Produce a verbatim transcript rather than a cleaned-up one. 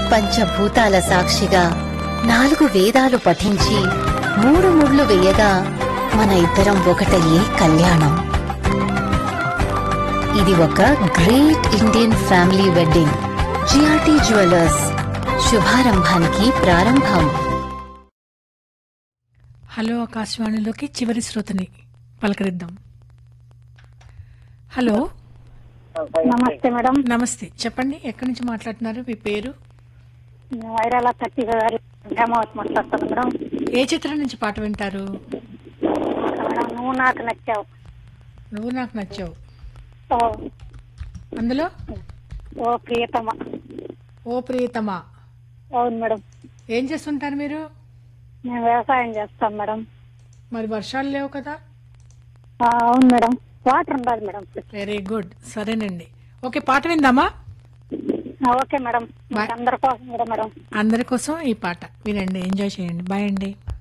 పంచభూతాల సాక్షిగా నాలుగు వేదాలు పఠించి మూడు ముళ్ళు వేయగా మన ఇద్దరం ఒకటయ్యే కళ్యాణం. ఇది ఒక great Indian family wedding. GRT jewellers, శుభారంభానికి ప్రారంభం. హలో ఆకాశవాణిలోకి చివరి శ్రోతని పలకరిద్దాం. హలో, నమస్తే మేడం. నమస్తే, చెప్పండి, ఎక్కడి నుంచి మాట్లాడుతున్నారు, మీ పేరు? వైరాల థర్టీ గారు హేమావతి మాట్లాడుతాను మేడం. ఏ చిత్రం నుంచి పాట వింటారు? మేడం, నువ్వు నాకు నచ్చావు. నువ్వు నాకు నచ్చావు. ఓ అందులో ఓ ప్రియతమ. ఓ ప్రియతమా. అవును మేడం. ఏం చేస్తుంటారు మీరు? మేము వ్యవసాయం చేస్తాం మేడం. మరి వర్షాలు లేవు కదా? ఆ, అవును మేడం, వాటర్ ఉండదు మేడం. వెరీ గుడ్, సరేనండి. ఓకే, పాట విందామా? ఆ, ఓకే మేడం. అందరి కోసం కూడా మేడం. అందరి కోసం ఈ పాట వినండి, ఎంజాయ్ చేయండి. బాయ్ అండి.